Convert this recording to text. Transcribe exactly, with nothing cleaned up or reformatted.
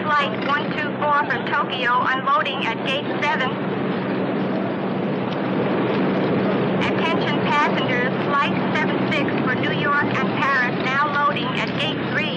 Flight one two four from Tokyo unloading at Gate seven. Attention passengers, Flight seven six for New York and Paris now loading at Gate three.